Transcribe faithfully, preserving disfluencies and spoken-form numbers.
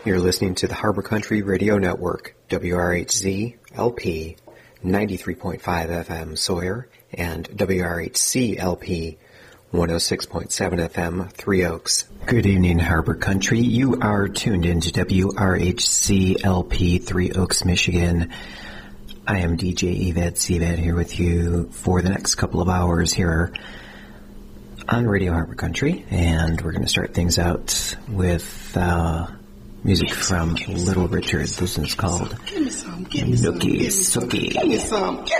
You're listening to the Harbor Country Radio Network, W R H Z L P ninety-three point five F M Sawyer and W R H C L P one oh six point seven F M Three Oaks. Good evening, Harbor Country. You are tuned into W R H C L P Three Oaks, Michigan. I am D J Evad Sevad here with you for the next couple of hours here on Radio Harbor Country, and we're going to start things out with uh, music from Little Richard. This is called Nookie Sookie. Give me some, give